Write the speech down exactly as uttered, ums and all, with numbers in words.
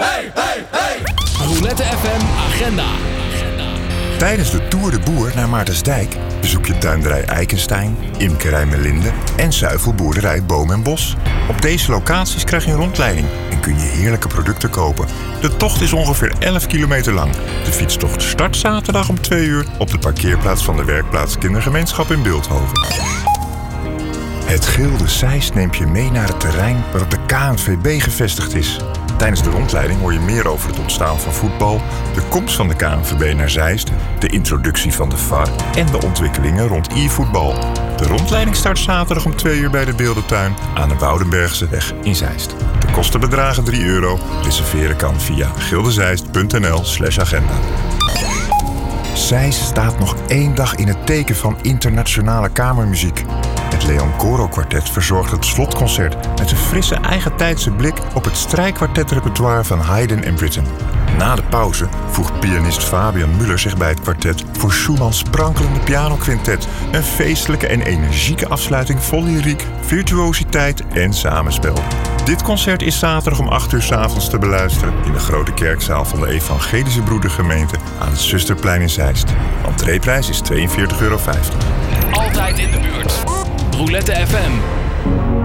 hey, hey, hey. Roulette F M Agenda. Tijdens de Tour de Boer naar Maartensdijk bezoek je tuinderij Eikenstein, imkerij Melinde en zuivelboerderij Boom en Bos. Op deze locaties krijg je een rondleiding en kun je heerlijke producten kopen. De tocht is ongeveer elf kilometer lang. De fietstocht start zaterdag om twee uur op de parkeerplaats van de werkplaats Kindergemeenschap in Bilthoven. Het Gilde Zeist neemt je mee naar het terrein waarop de K N V B gevestigd is. Tijdens de rondleiding hoor je meer over het ontstaan van voetbal, de komst van de K N V B naar Zeist, de introductie van de V A R en de ontwikkelingen rond e-voetbal. De rondleiding start zaterdag om twee uur bij de Beeldentuin aan de Woudenbergseweg in Zeist. De kosten bedragen drie euro. Reserveren kan via gildezeist.nl slash agenda. Zeist staat nog één dag in het teken van internationale kamermuziek. Het Leon Coro Kwartet verzorgt het slotconcert met een frisse eigentijdse blik op het strijkkwartetrepertoire van Haydn en Britten. Na de pauze voegt pianist Fabian Müller zich bij het kwartet voor Schumann's sprankelende pianoquintet. Een feestelijke en energieke afsluiting vol lyriek, virtuositeit en samenspel. Dit concert is zaterdag om acht uur 's avonds te beluisteren in de grote kerkzaal van de Evangelische Broedergemeente aan het Zusterplein in Zeist. Entreeprijs is tweeënveertig euro vijftig. Altijd in de buurt. Roulette F M.